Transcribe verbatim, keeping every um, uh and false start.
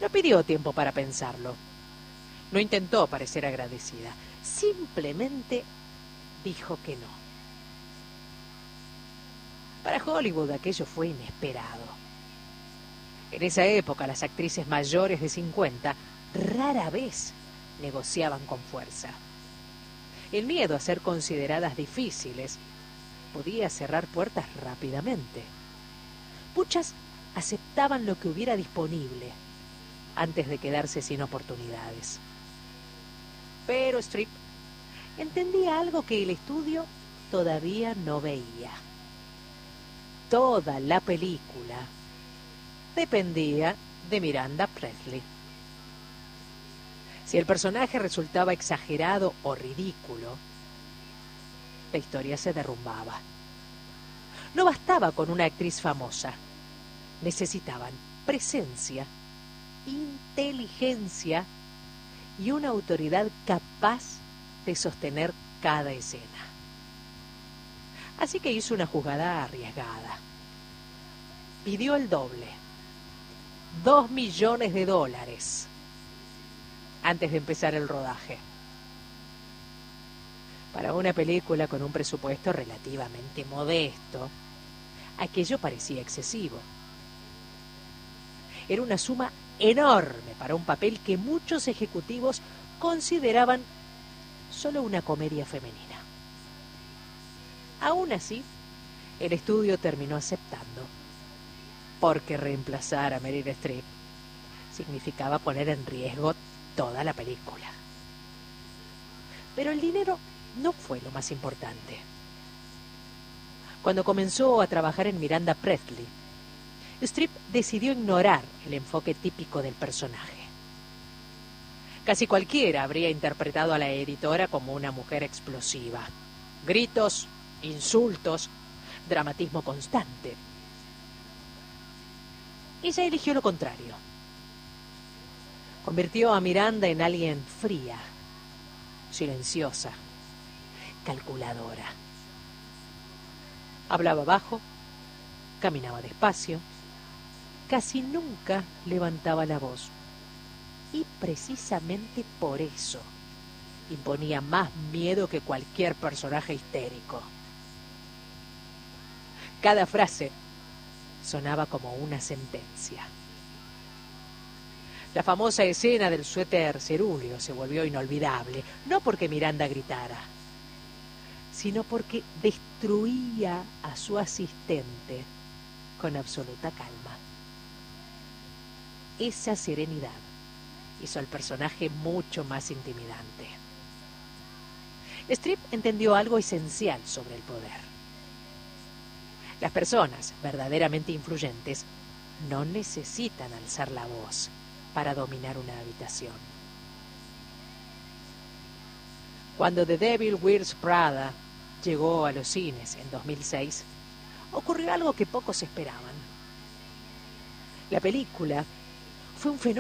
No pidió tiempo para pensarlo. No intentó parecer agradecida. Simplemente dijo que no. Para Hollywood aquello fue inesperado. En esa época las actrices mayores de cincuenta rara vez negociaban con fuerza. El miedo a ser consideradas difíciles podía cerrar puertas rápidamente. Muchas aceptaban lo que hubiera disponible antes de quedarse sin oportunidades. Pero Streep entendía algo que el estudio todavía no veía. Toda la película dependía de Miranda Priestly. Si el personaje resultaba exagerado o ridículo, la historia se derrumbaba. No bastaba con una actriz famosa. Necesitaban presencia, inteligencia y una autoridad capaz de sostener cada escena. Así que hizo una jugada arriesgada. Pidió el doble, dos millones de dólares, antes de empezar el rodaje. Para una película con un presupuesto relativamente modesto, aquello parecía excesivo. Era una suma enorme para un papel que muchos ejecutivos consideraban solo una comedia femenina. Aún así, el estudio terminó aceptando, porque reemplazar a Meryl Streep significaba poner en riesgo toda la película. Pero el dinero no fue lo más importante. Cuando comenzó a trabajar en Miranda Priestly, Streep decidió ignorar el enfoque típico del personaje. Casi cualquiera habría interpretado a la editora como una mujer explosiva. Gritos, insultos, dramatismo constante. Ella eligió lo contrario. Convirtió a Miranda en alguien fría, silenciosa, calculadora. Hablaba bajo, caminaba despacio, casi nunca levantaba la voz. Y precisamente por eso imponía más miedo que cualquier personaje histérico. Cada frase sonaba como una sentencia. La famosa escena del suéter cerúleo se volvió inolvidable, no porque Miranda gritara, sino porque destruía a su asistente con absoluta calma. Esa serenidad hizo al personaje mucho más intimidante. Streep entendió algo esencial sobre el poder. Las personas verdaderamente influyentes no necesitan alzar la voz para dominar una habitación. Cuando The Devil Wears Prada llegó a los cines en dos mil seis, ocurrió algo que pocos esperaban. La película fue un fenómeno